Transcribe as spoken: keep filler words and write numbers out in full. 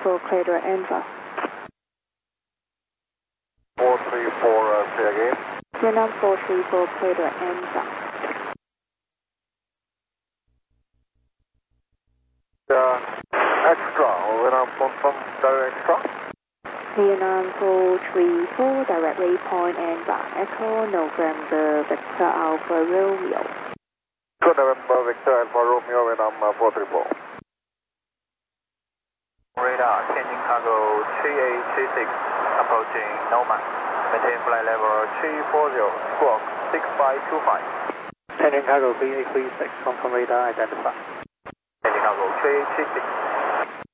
four, clear direct answer. four three four, uh, say again. Vietnam four three four, clear direct answer. Uh, extra, Vietnam from, from direct extra. Vietnam four three four, directly point answer. Echo November Victor Alpha Romeo. Echo November Victor Alpha Romeo, Vietnam uh, four three four. Radar, changing cargo three eight three six, approaching Nomad. Maintain flight level three four zero, squawk six five two five. Changing cargo three eight three six, confirm radar identified. Changing cargo three eight three six.